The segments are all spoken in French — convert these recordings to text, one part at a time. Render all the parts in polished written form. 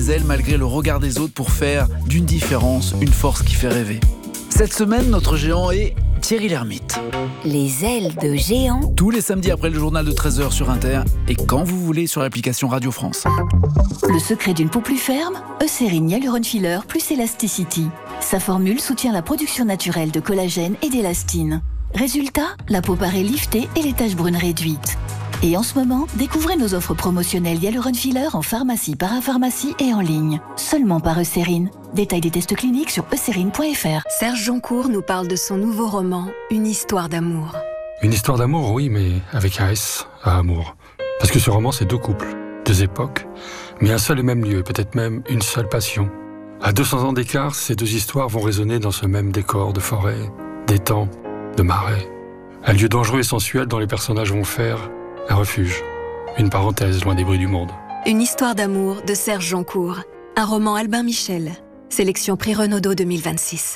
ailes malgré le regard des autres pour faire d'une différence une force qui fait rêver. Cette semaine, notre géant est Thierry Lhermitte. Les ailes de géant. Tous les samedis après le journal de 13h sur Inter et quand vous voulez sur l'application Radio France. Le secret d'une peau plus ferme, Eucérine Hyaluron Filler plus Elasticity. Sa formule soutient la production naturelle de collagène et d'élastine. Résultat, la peau paraît liftée et les taches brunes réduites. Et en ce moment, découvrez nos offres promotionnelles Hyaluron Filler en pharmacie, parapharmacie et en ligne. Seulement par Eucérine. Détail des tests cliniques sur eucérine.fr. Serge Joncour nous parle de son nouveau roman, Une histoire d'amour. Une histoire d'amour, oui, mais avec un S à amour. Parce que ce roman, c'est deux couples, deux époques, mais un seul et même lieu, peut-être même une seule passion. À 200 ans d'écart, ces deux histoires vont résonner dans ce même décor de forêt, d'étang, de marais. Un lieu dangereux et sensuel dont les personnages vont faire un refuge, une parenthèse loin des bruits du monde. Une histoire d'amour de Serge Joncour. Un roman Albin Michel. Sélection Prix Renaudot 2026.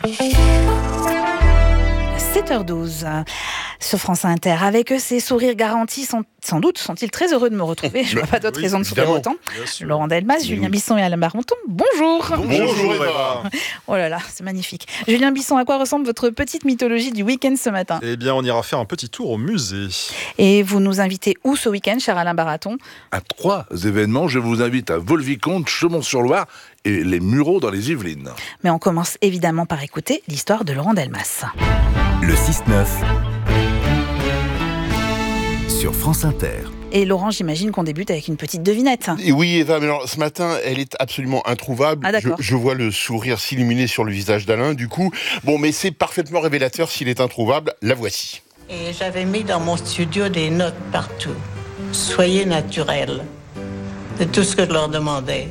7h12 sur France Inter. Avec eux, ces sourires garantis sans doute sont-ils très heureux de me retrouver. Je vois pas d'autre raison de sourire autant. Laurent Delmas, Julien Bisson et Alain Barenton, bonjour. Bonjour Eva. Oh là là, c'est magnifique. Julien Bisson, à quoi ressemble votre petite mythologie du week-end ce matin ? Eh bien, on ira faire un petit tour au musée. Et vous nous invitez où ce week-end, cher Alain Barenton ? À 3 événements, je vous invite à Vaux-le-Vicomte, Chaumont-sur-Loire et les Mureaux dans les Yvelines. Mais on commence évidemment par écouter l'histoire de Laurent Delmas. Le 6-9 sur France Inter. Et Laurent, j'imagine qu'on débute avec une petite devinette. Et oui, Eva, mais alors, ce matin, elle est absolument introuvable. Ah, d'accord. Je vois le sourire s'illuminer sur le visage d'Alain, du coup. Bon, mais c'est parfaitement révélateur s'il est introuvable. La voici. Et j'avais mis dans mon studio des notes partout. Soyez naturels. C'est tout ce que je leur demandais.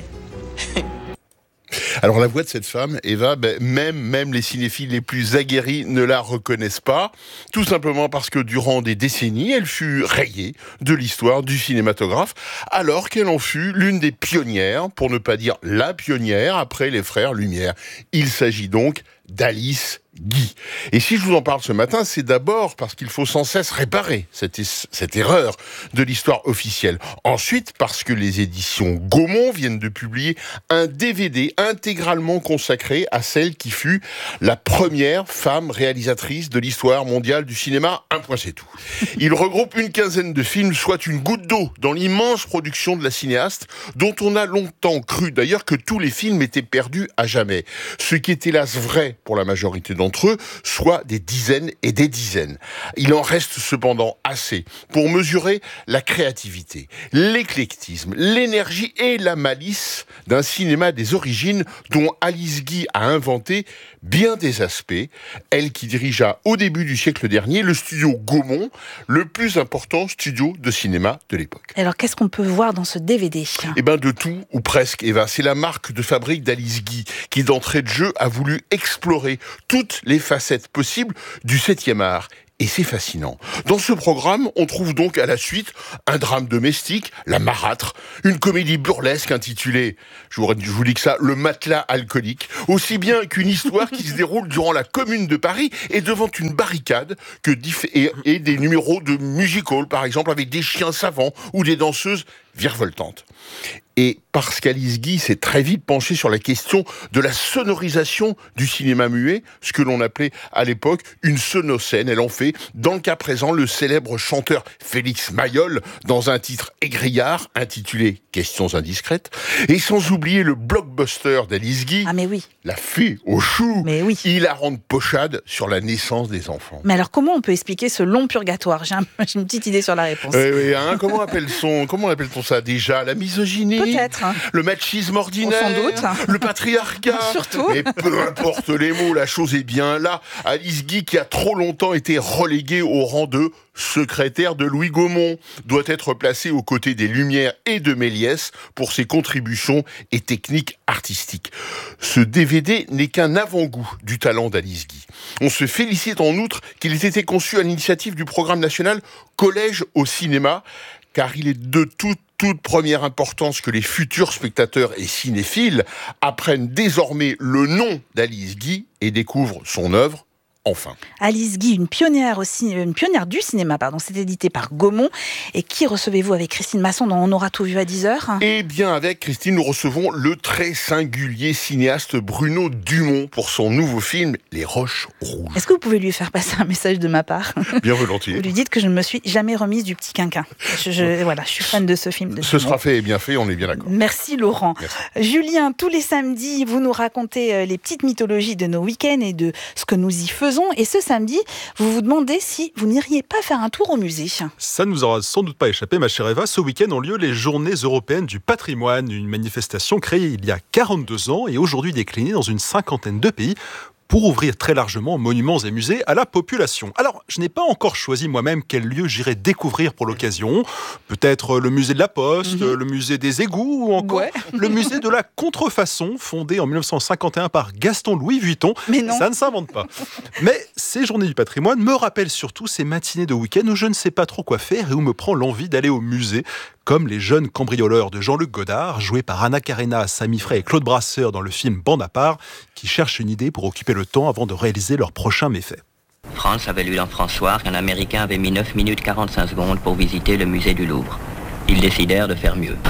Alors la voix de cette femme, Eva, même les cinéphiles les plus aguerris ne la reconnaissent pas, tout simplement parce que durant des décennies, elle fut rayée de l'histoire du cinématographe, alors qu'elle en fut l'une des pionnières, pour ne pas dire la pionnière, après les frères Lumière. Il s'agit donc d'Alice Guy. Et si je vous en parle ce matin, c'est d'abord parce qu'il faut sans cesse réparer cette erreur de l'histoire officielle. Ensuite, parce que les éditions Gaumont viennent de publier un DVD intégralement consacré à celle qui fut la première femme réalisatrice de l'histoire mondiale du cinéma. Un point, c'est tout. Il regroupe une quinzaine de films, soit une goutte d'eau dans l'immense production de la cinéaste, dont on a longtemps cru d'ailleurs que tous les films étaient perdus à jamais. Ce qui est hélas vrai pour la majorité d'entre eux, soit des dizaines et des dizaines. Il en reste cependant assez pour mesurer la créativité, l'éclectisme, l'énergie et la malice d'un cinéma des origines dont Alice Guy a inventé bien des aspects, elle qui dirigea au début du siècle dernier le studio Gaumont, le plus important studio de cinéma de l'époque. Alors qu'est-ce qu'on peut voir dans ce DVD ? Eh bien de tout, ou presque, Eva. C'est la marque de fabrique d'Alice Guy qui d'entrée de jeu a voulu explorer toutes les facettes possibles du 7e art. Et c'est fascinant. Dans ce programme, on trouve donc à la suite un drame domestique, La Marâtre, une comédie burlesque intitulée, je vous dis que ça, Le Matelas alcoolique, aussi bien qu'une histoire qui se déroule durant la Commune de Paris et devant une barricade et des numéros de music-hall, par exemple, avec des chiens savants ou des danseuses virevoltantes. Et parce qu'Alice Guy s'est très vite penchée sur la question de la sonorisation du cinéma muet, ce que l'on appelait à l'époque une sonocène. Elle en fait, dans le cas présent, le célèbre chanteur Félix Mayol, dans un titre égrillard intitulé « Questions indiscrètes », et sans oublier le blockbuster d'Alice Guy, Ah mais oui. La Fée aux choux, Mais oui. hilarante pochade sur la naissance des enfants. Mais alors comment on peut expliquer ce long purgatoire ? J'ai une petite idée sur la réponse. Oui, hein, comment appelle-t-on ça déjà ? La misogynie ? Peut-être. Le machisme ordinaire, Sans doute. Le patriarcat. Surtout. Mais peu importe les mots, la chose est bien là. Alice Guy, qui a trop longtemps été reléguée au rang de secrétaire de Louis Gaumont, doit être placée aux côtés des Lumières et de Méliès pour ses contributions et techniques artistiques. Ce DVD n'est qu'un avant-goût du talent d'Alice Guy. On se félicite en outre qu'il ait été conçu à l'initiative du programme national Collège au cinéma, car il est de toute première importance que les futurs spectateurs et cinéphiles apprennent désormais le nom d'Alice Guy et découvrent son œuvre enfin. Alice Guy, une pionnière du cinéma, c'est édité par Gaumont. Et qui recevez-vous avec Christine Masson dans On aura tout vu à 10h ? Eh bien, avec Christine, nous recevons le très singulier cinéaste Bruno Dumont pour son nouveau film Les Roches Rouges. Est-ce que vous pouvez lui faire passer un message de ma part ? Bien volontiers. Vous lui dites que je ne me suis jamais remise du Petit Quinquin. Je suis fan de ce film. Ce sera fait et bien fait, on est bien d'accord. Merci Laurent. Merci. Julien, tous les samedis, vous nous racontez les petites mythologies de nos week-ends et de ce que nous y faisons. Et ce samedi, vous vous demandez si vous n'iriez pas faire un tour au musée. Ça ne nous aura sans doute pas échappé, ma chère Eva. Ce week-end ont lieu les Journées européennes du patrimoine, une manifestation créée il y a 42 ans et aujourd'hui déclinée dans une 50aine de pays pour ouvrir très largement monuments et musées à la population. Alors, je n'ai pas encore choisi moi-même quel lieu j'irai découvrir pour l'occasion. Peut-être le musée de la Poste, le musée des égouts ou encore le musée de la contrefaçon, fondé en 1951 par Gaston-Louis Vuitton. Mais non. Ça ne s'invente pas. Mais ces journées du patrimoine me rappellent surtout ces matinées de week-end où je ne sais pas trop quoi faire et où me prend l'envie d'aller au musée, comme Les Jeunes Cambrioleurs de Jean-Luc Godard, joué par Anna Karena, Samy Frey et Claude Brasseur dans le film Bande à part, qui cherchent une idée pour occuper le temps avant de réaliser leur prochain méfait. France avait lu dans François qu'un Américain avait mis 9 minutes 45 secondes pour visiter le musée du Louvre. Ils décidèrent de faire mieux.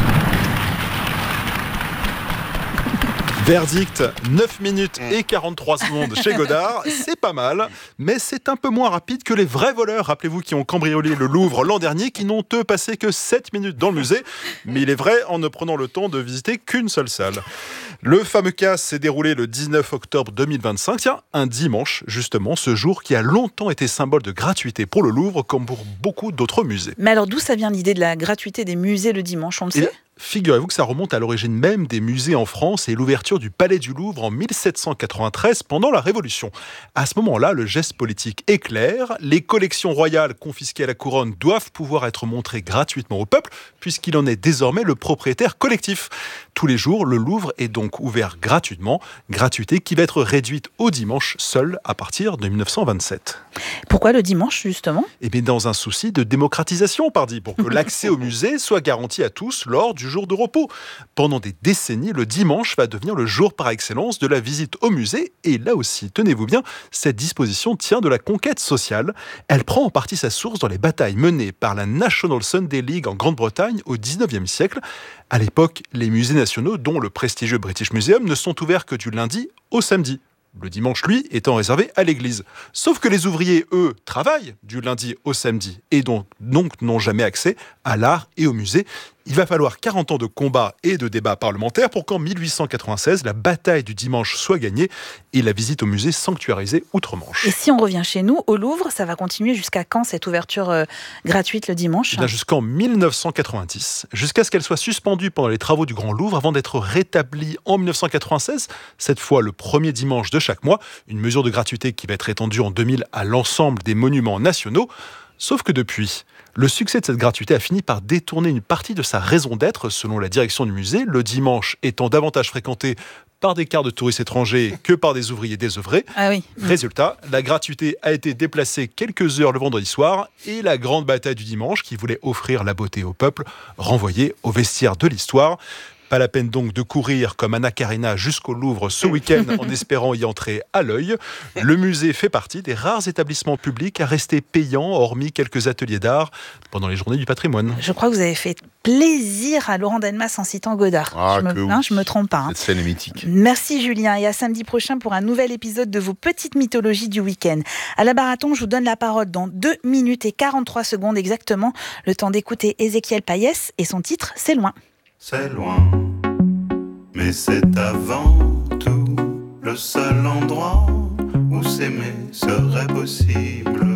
Verdict, 9 minutes et 43 secondes chez Godard, c'est pas mal, mais c'est un peu moins rapide que les vrais voleurs, rappelez-vous, qui ont cambriolé le Louvre l'an dernier, qui n'ont eux passé que 7 minutes dans le musée, mais il est vrai en ne prenant le temps de visiter qu'une seule salle. Le fameux cas s'est déroulé le 19 octobre 2025, tiens, un dimanche, justement, ce jour qui a longtemps été symbole de gratuité pour le Louvre, comme pour beaucoup d'autres musées. Mais alors d'où ça vient l'idée de la gratuité des musées le dimanche, on le sait ? Figurez-vous que ça remonte à l'origine même des musées en France et l'ouverture du Palais du Louvre en 1793 pendant la Révolution. À ce moment-là, le geste politique est clair. Les collections royales confisquées à la couronne doivent pouvoir être montrées gratuitement au peuple puisqu'il en est désormais le propriétaire collectif. Tous les jours, le Louvre est donc ouvert gratuitement, gratuité qui va être réduite au dimanche seul à partir de 1927. Pourquoi le dimanche, justement ? Eh bien, dans un souci de démocratisation, pardi, pour que l'accès au musée soit garanti à tous lors du jour de repos. Pendant des décennies, le dimanche va devenir le jour par excellence de la visite au musée. Et là aussi, tenez-vous bien, cette disposition tient de la conquête sociale. Elle prend en partie sa source dans les batailles menées par la National Sunday League en Grande-Bretagne au XIXe siècle. À l'époque, les musées nationaux, dont le prestigieux British Museum, ne sont ouverts que du lundi au samedi. Le dimanche, lui, étant réservé à l'église. Sauf que les ouvriers, eux, travaillent du lundi au samedi et donc n'ont jamais accès à l'art et au musée. Il va falloir 40 ans de combats et de débats parlementaires pour qu'en 1896, la bataille du dimanche soit gagnée et la visite au musée sanctuarisée outre-Manche. Et si on revient chez nous, au Louvre, ça va continuer jusqu'à quand cette ouverture gratuite le dimanche ? Jusqu'en 1990, jusqu'à ce qu'elle soit suspendue pendant les travaux du Grand Louvre avant d'être rétablie en 1996, cette fois le premier dimanche de chaque mois, une mesure de gratuité qui va être étendue en 2000 à l'ensemble des monuments nationaux. Sauf que depuis, le succès de cette gratuité a fini par détourner une partie de sa raison d'être, selon la direction du musée, le dimanche étant davantage fréquenté par des quarts de touristes étrangers que par des ouvriers désœuvrés. Ah oui. Résultat, la gratuité a été déplacée quelques heures le vendredi soir et la grande bataille du dimanche, qui voulait offrir la beauté au peuple, renvoyée au vestiaire de l'histoire. Pas la peine donc de courir comme Anna Karena jusqu'au Louvre ce week-end en espérant y entrer à l'œil. Le musée fait partie des rares établissements publics à rester payants, hormis quelques ateliers d'art pendant les journées du patrimoine. Je crois que vous avez fait plaisir à Laurent Delmas en citant Godard. Je me trompe pas. Cette scène est mythique. Merci Julien et à samedi prochain pour un nouvel épisode de vos petites mythologies du week-end. À la Baraton, je vous donne la parole dans 2 minutes et 43 secondes exactement. Le temps d'écouter Ézéchiel Payès et son titre « C'est loin ». C'est loin, mais c'est avant tout le seul endroit où s'aimer serait possible.